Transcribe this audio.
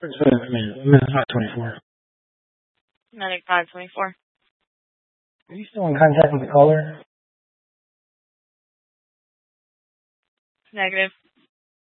I'm in hot 24. Medic 524. Are you still in contact with the caller? Negative.